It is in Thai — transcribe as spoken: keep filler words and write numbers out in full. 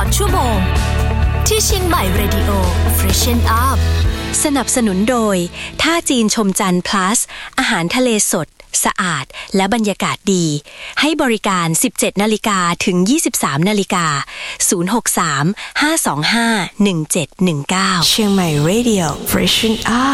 ชั่วโมงที่เชียงใหม่ Radio Freshen Up สนับสนุนโดยท่าจีนชมจันทร์ plus อาหารทะเลสดสะอาดและบรรยากาศดีให้บริการ สิบเจ็ดนาฬิกา ถึง ยี่สิบสามนาฬิกา ศูนย์ หก สาม ห้า สอง ห้า หนึ่ง เจ็ด หนึ่ง เก้าเชียงใหม่ Radio Freshen Up